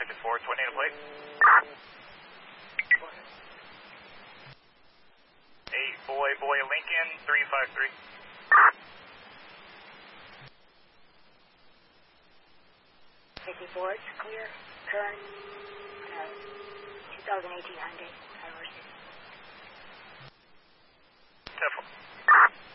54, 20 to plate. 8 Boy Lincoln, 353. It's clear. Current 2018 Hyundai. 10-4.